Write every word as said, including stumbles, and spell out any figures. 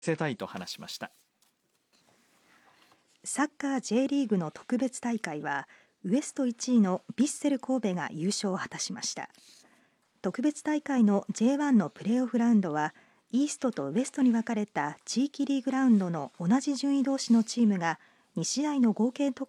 せたいと話しました。 サッカー J リーグの特別大会はウエストいちいのヴィッセル神戸が優勝を果たしました。特別大会の ジェイワン のプレーオフラウンドはイーストとウエストに分かれた地域リーグラウンドの同じ順位同士のチームがに試合の合計得